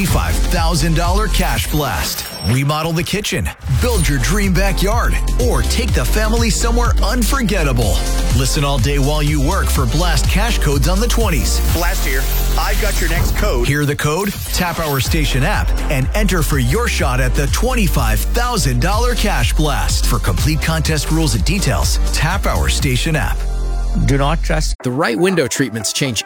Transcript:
$5,000 cash blast. Remodel the kitchen, build your dream backyard, or take the family somewhere unforgettable. Listen all day while you work for Blast cash codes on the 20s. Blast here. I've got your next code. Hear the code? Tap our station app and enter for your shot at the $25,000 cash blast. For complete contest rules and details, tap our station app. Do not trust. The right window treatments change